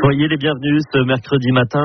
Soyez les bienvenus ce mercredi matin,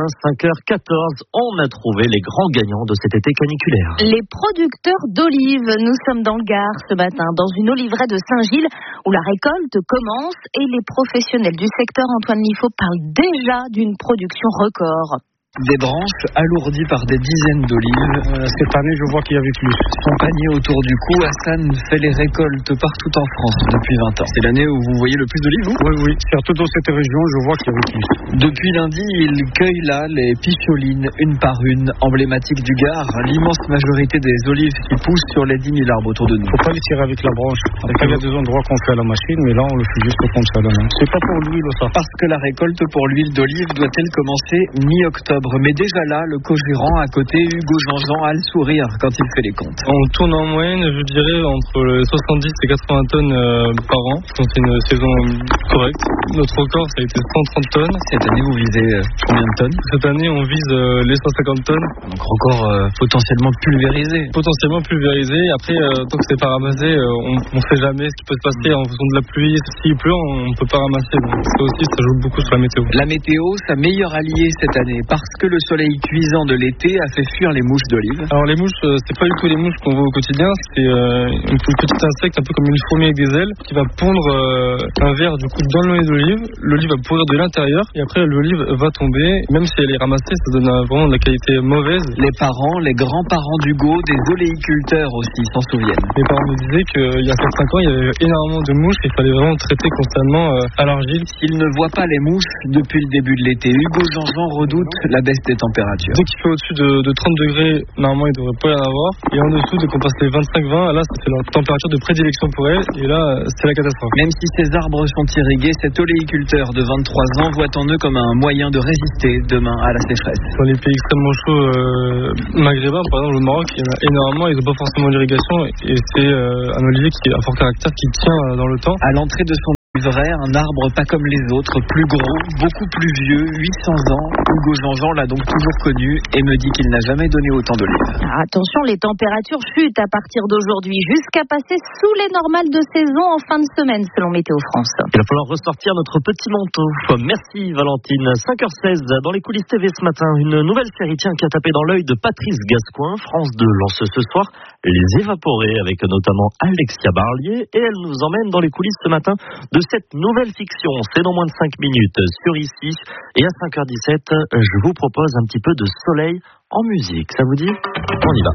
5h14. On a trouvé les grands gagnants de cet été caniculaire. Les producteurs d'olives. Nous sommes dans le Gard ce matin, dans une oliveraie de Saint-Gilles, où la récolte commence et les professionnels du secteur, Antoine Miffaud, parlent déjà d'une production record. Des branches alourdies par des dizaines d'olives. Cette année, je vois qu'il y avait plus. Son panier autour du cou, Hassan fait les récoltes partout en France depuis 20 ans. C'est l'année où vous voyez le plus d'olives, vous ? Oui. Surtout dans cette région, je vois qu'il y avait plus. Depuis lundi, il cueille là les picholines, une par une, emblématiques du Gard. L'immense majorité des olives qui poussent sur les 10 000 arbres autour de nous. Faut pas les tirer avec la branche. Après, il y a des endroits qu'on fait à la machine, mais là, on le fait juste comme ça. C'est pas pour l'huile, ça. Parce que la récolte pour l'huile d'olive doit-elle commencer mi-octobre. Mais déjà là, le co-gérant à côté, Hugo Jean-Jean, a le sourire quand il fait les comptes. On tourne en moyenne, je dirais, entre 70 et 80 tonnes par an. Donc c'est une saison correcte. Notre record, ça a été 130 tonnes. Cette année, vous visez combien de tonnes ? Cette année, on vise les 150 tonnes. Donc record potentiellement pulvérisé. Potentiellement pulvérisé. Après, tant que c'est pas ramassé, on ne sait jamais ce qui peut se passer en fonction de la pluie. S'il pleut, on ne peut pas ramasser. Donc ça aussi, ça joue beaucoup sur la météo. La météo, sa meilleure alliée cette année, parce que le soleil cuisant de l'été a fait fuir les mouches d'olive. Alors les mouches, c'est pas du tout les mouches qu'on voit au quotidien. C'est une petite insecte, un peu comme une fourmi avec des ailes, qui va pondre un ver du coup dans le nez d'olive. L'olive va pourrir de l'intérieur et après l'olive va tomber. Même si elle est ramassée, ça donne vraiment de la qualité mauvaise. Les parents, les grands-parents d'Hugo, des oléiculteurs aussi s'en souviennent. Mes parents me disaient qu'il y a 5 ans, il y avait énormément de mouches et il fallait vraiment traiter constamment à l'argile. S'ils ne voient pas les mouches depuis le début de l'été, Hugo Jean-Jean redoute la baisse des températures. Dès qu'il fait au-dessus de 30 degrés, normalement il ne devrait pas y en avoir. Et en dessous, dès qu'on passe les 25-20, là c'est leur température de prédilection pour elle. Et là, c'est la catastrophe. Même si ces arbres sont irrigués, cet oléiculteur de 23 ans voit en eux comme un moyen de résister demain à la sécheresse. Dans les pays extrêmement chauds maghrébins, par exemple au Maroc, il y en a énormément, ils n'ont pas forcément d'irrigation. Et c'est un olivier qui a un fort caractère, qui tient dans le temps. À l'entrée de son oliveraie, un arbre pas comme les autres, plus gros, beaucoup plus vieux, 800 ans. Hugo Jean-Jean l'a donc toujours connu et me dit qu'il n'a jamais donné autant d'olives. Attention, les températures chutent à partir d'aujourd'hui, jusqu'à passer sous les normales de saison en fin de semaine, selon Météo France. Il va falloir ressortir notre petit manteau. Merci Valentine. 5h16 dans les coulisses TV ce matin. Une nouvelle série qui a tapé dans l'œil de Patrice Gascoin. France 2 lance ce soir Les Évaporés avec notamment Alexia Barlier. Et elle nous emmène dans les coulisses ce matin de cette nouvelle fiction. C'est dans moins de 5 minutes sur Ici. Et à 5h17, je vous propose un petit peu de soleil en musique. Ça vous dit ? On y va.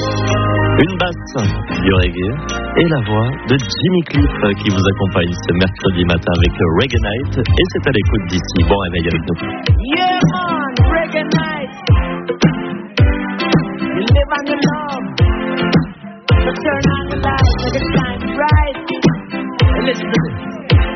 Une basse, du reggae et la voix de Jimmy Cliff qui vous accompagne ce mercredi matin avec Reggae Night. Et c'est à l'écoute d'ici. Bon réveil avec nous. Yeah man, Reggae Night. You live on your love. So turn